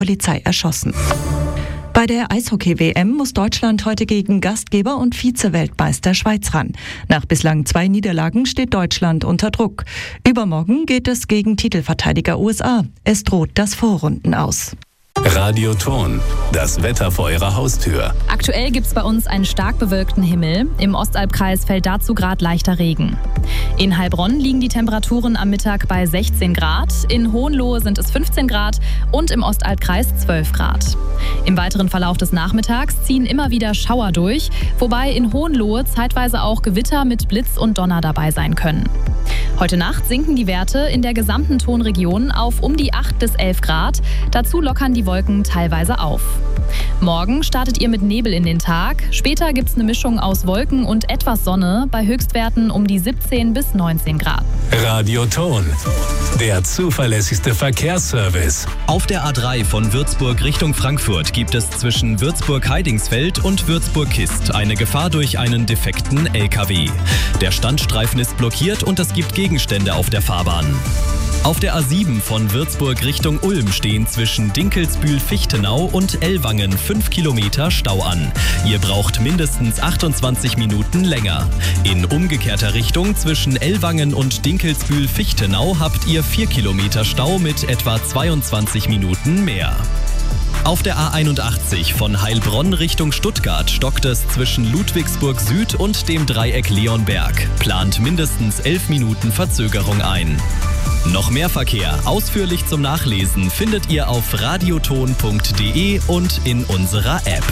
Polizei erschossen. Bei der Eishockey-WM muss Deutschland heute gegen Gastgeber und Vize-Weltmeister Schweiz ran. Nach bislang 2 Niederlagen steht Deutschland unter Druck. Übermorgen geht es gegen Titelverteidiger USA. Es droht das Vorrunden aus. Radio Ton, das Wetter vor Ihrer Haustür. Aktuell gibt es bei uns einen stark bewölkten Himmel. Im Ostalbkreis fällt dazu gerade leichter Regen. In Heilbronn liegen die Temperaturen am Mittag bei 16 Grad, in Hohenlohe sind es 15 Grad und im Ostalbkreis 12 Grad. Im weiteren Verlauf des Nachmittags ziehen immer wieder Schauer durch, wobei in Hohenlohe zeitweise auch Gewitter mit Blitz und Donner dabei sein können. Heute Nacht sinken die Werte in der gesamten Tonregion auf um die 8 bis 11 Grad. Dazu lockern die Wolken teilweise auf. Morgen startet ihr mit Nebel in den Tag. Später gibt es eine Mischung aus Wolken und etwas Sonne bei Höchstwerten um die 17 bis 19 Grad. Radio Ton, der zuverlässigste Verkehrsservice. Auf der A3 von Würzburg Richtung Frankfurt gibt es zwischen Würzburg-Heidingsfeld und Würzburg-Kist eine Gefahr durch einen defekten LKW. Der Standstreifen ist blockiert und es gibt Gegenstände auf der Fahrbahn. Auf der A7 von Würzburg Richtung Ulm stehen zwischen Dinkelsbühl-Fichtenau und Ellwangen 5 Kilometer Stau an. Ihr braucht mindestens 28 Minuten länger. In umgekehrter Richtung zwischen Ellwangen und Dinkelsbühl-Fichtenau habt ihr 4 Kilometer Stau mit etwa 22 Minuten mehr. Auf der A81 von Heilbronn Richtung Stuttgart stockt es zwischen Ludwigsburg Süd und dem Dreieck Leonberg. Plant mindestens 11 Minuten Verzögerung ein. Noch mehr Verkehr, ausführlich zum Nachlesen, findet ihr auf radioton.de und in unserer App.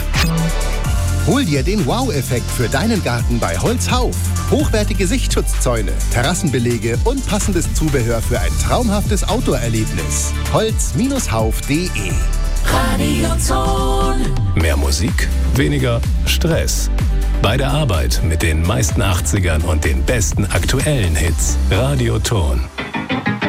Hol dir den Wow-Effekt für deinen Garten bei Holzhauf. Hochwertige Sichtschutzzäune, Terrassenbelege und passendes Zubehör für ein traumhaftes Outdoor-Erlebnis. Holz-hauf.de. Radio Ton. Mehr Musik, weniger Stress. Bei der Arbeit mit den meisten 80ern und den besten aktuellen Hits. Radio Ton.